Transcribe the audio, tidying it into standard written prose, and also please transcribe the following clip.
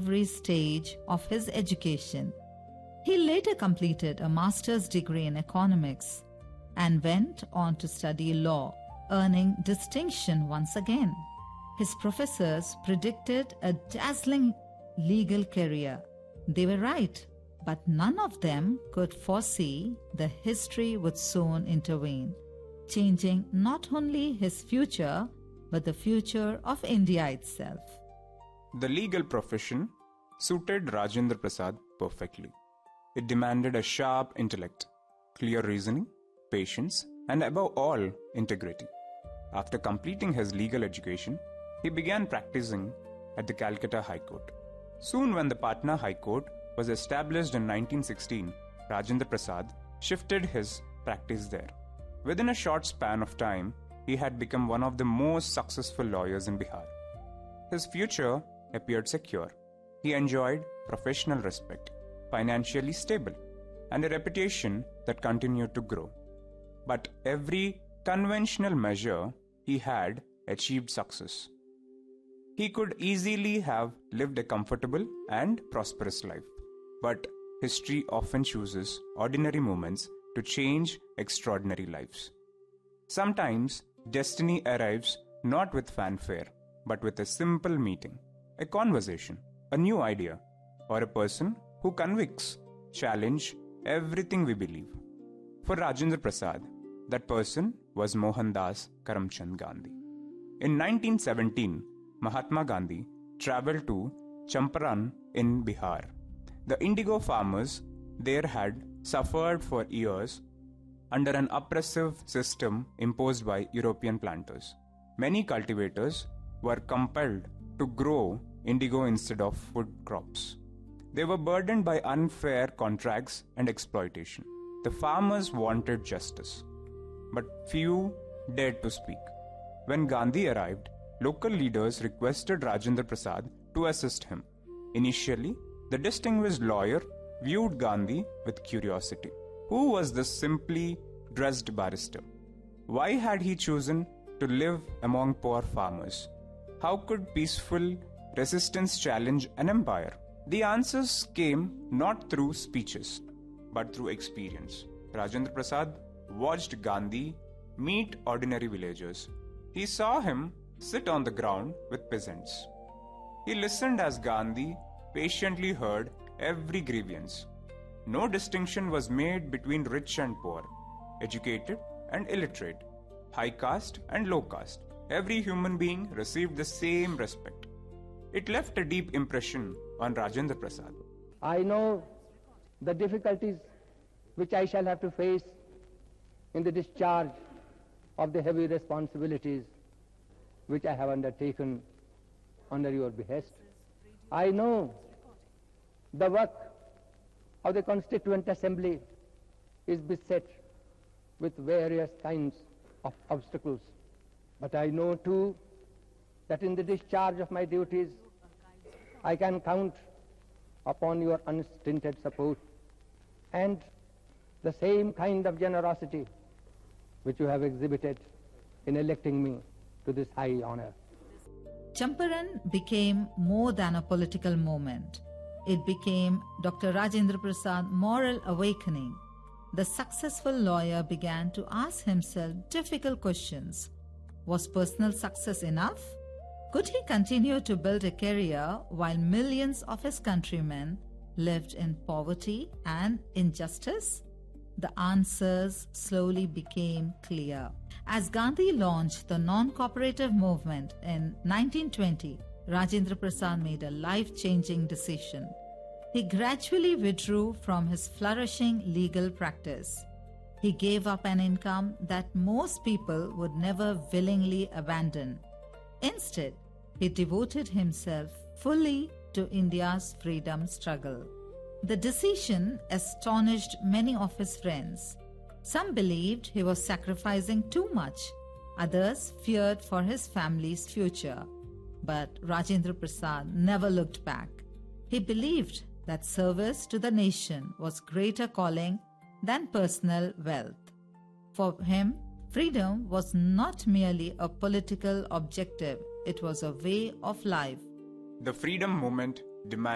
every stage of his education. He later completed a master's degree in economics and went on to study law, earning distinction once again. His professors predicted a dazzling legal career. They were right, but none of them could foresee the history would soon intervene, changing not only his future, but the future of India itself. The legal profession suited Rajendra Prasad perfectly. It demanded a sharp intellect, clear reasoning, patience, and above all, integrity. After completing his legal education, he began practicing at the Calcutta High Court. Soon, when the Patna High Court was established in 1916, Rajendra Prasad shifted his practice there. Within a short span of time, he had become one of the most successful lawyers in Bihar. His future appeared secure. He enjoyed professional respect, financially stable, and a reputation that continued to grow. But every conventional measure, he had achieved success. He could easily have lived a comfortable and prosperous life. But history often chooses ordinary moments to change extraordinary lives. Sometimes destiny arrives not with fanfare, but with a simple meeting, a conversation, a new idea, or a person who convicts, challenge everything we believe. For Rajendra Prasad, that person was Mohandas Karamchand Gandhi. In 1917, Mahatma Gandhi travelled to Champaran in Bihar. The indigo farmers there had suffered for years under an oppressive system imposed by European planters. Many cultivators were compelled to grow indigo instead of food crops. They were burdened by unfair contracts and exploitation. The farmers wanted justice, but few dared to speak. When Gandhi arrived, local leaders requested Rajendra Prasad to assist him. Initially, the distinguished lawyer viewed Gandhi with curiosity. Who was this simply dressed barrister? Why had he chosen to live among poor farmers? How could peaceful resistance challenge an empire? The answers came not through speeches, but through experience. Rajendra Prasad watched Gandhi meet ordinary villagers. He saw him sit on the ground with peasants. He listened as Gandhi patiently heard every grievance. No distinction was made between rich and poor, educated and illiterate, high caste and low caste. Every human being received the same respect. It left a deep impression on Rajendra Prasad. I know the difficulties which I shall have to face in the discharge of the heavy responsibilities which I have undertaken under your behest. I know the work of the Constituent Assembly is beset with various kinds of obstacles. But I know too that in the discharge of my duties, I can count upon your unstinted support and the same kind of generosity which you have exhibited in electing me to this high honor. Champaran became more than a political moment. It became Dr. Rajendra Prasad's moral awakening. The successful lawyer began to ask himself difficult questions. Was personal success enough? Could he continue to build a career while millions of his countrymen lived in poverty and injustice? The answers slowly became clear. As Gandhi launched the non-cooperative movement in 1920, Rajendra Prasad made a life-changing decision. He gradually withdrew from his flourishing legal practice. He gave up an income that most people would never willingly abandon. Instead, he devoted himself fully to India's freedom struggle. The decision astonished many of his friends. Some believed he was sacrificing too much. Others feared for his family's future. But Rajendra Prasad never looked back. He believed that service to the nation was greater calling than personal wealth. For him, freedom was not merely a political objective, it was a way of life. The freedom movement demanded